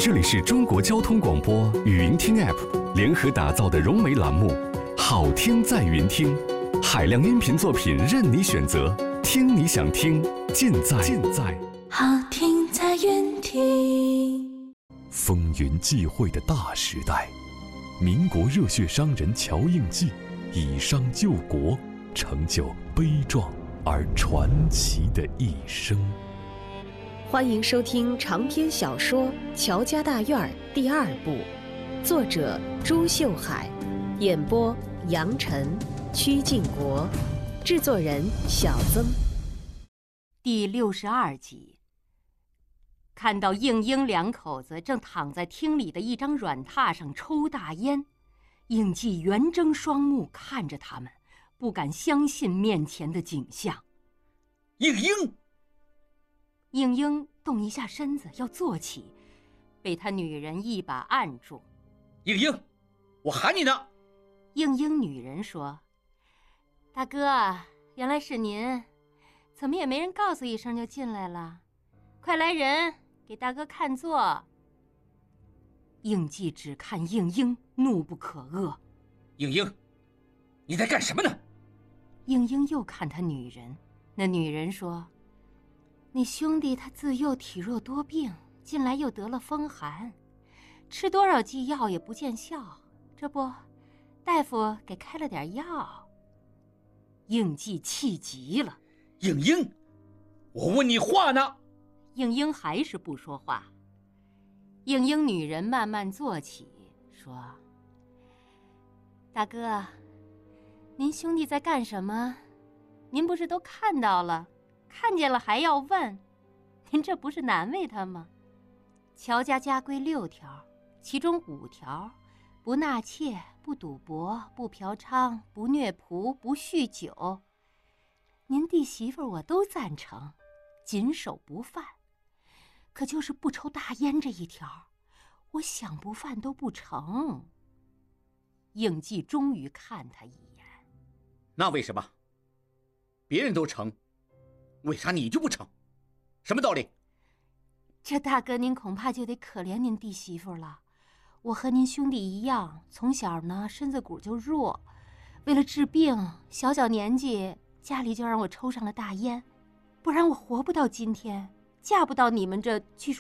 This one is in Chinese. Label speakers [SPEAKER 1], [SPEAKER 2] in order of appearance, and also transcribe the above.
[SPEAKER 1] 这里是中国交通广播语音听 App 联合打造的融媒栏目《好听在云听》，海量音频作品任你选择，听你想听，尽在
[SPEAKER 2] 好听在云听。
[SPEAKER 3] 风云际会的大时代，民国热血商人乔应记以商救国，成就悲壮而传奇的一生。
[SPEAKER 4] 欢迎收听长篇小说《乔家大院》第2部，作者朱秀海，演播杨晨、曲靖国，制作人小曾。
[SPEAKER 5] 第62集。看到应英两口子正躺在厅里的一张软榻上抽大烟，应记圆睁双目看着他们，不敢相信面前的景象。
[SPEAKER 6] 应英！
[SPEAKER 5] 应英动一下身子要坐起，被他女人一把按住。
[SPEAKER 6] 应英，我喊你呢。
[SPEAKER 5] 应英女人说：“大哥，原来是您，怎么也没人告诉一声就进来了？快来人，给大哥看座。”应记只看应英，怒不可遏。
[SPEAKER 6] 应英，你在干什么呢？
[SPEAKER 5] 应英又看他女人，那女人说：“你兄弟他自幼体弱多病，近来又得了风寒，吃多少剂药也不见效，这不，大夫给开了点药。”应记气极了。
[SPEAKER 6] 应英，我问你话呢。
[SPEAKER 5] 应英还是不说话。应英女人慢慢坐起，说：“大哥，您兄弟在干什么？您不是都看到了？看见了还要问，您这不是难为他吗？乔家家规6条，其中5条，不纳妾，不赌博，不嫖娼，不虐仆，不酗酒。您弟媳妇我都赞成，谨守不犯。可就是不抽大烟这一条，我想不犯都不成。”应记终于看他一眼。
[SPEAKER 6] 那为什么？别人都成，为啥你就不成？什么道理？
[SPEAKER 5] 这大哥您恐怕就得可怜您弟媳妇了。我和您兄弟一样，从小呢身子骨就弱，为了治病，小年纪家里就让我抽上了大烟，不然我活不到今天，嫁不到你们这据说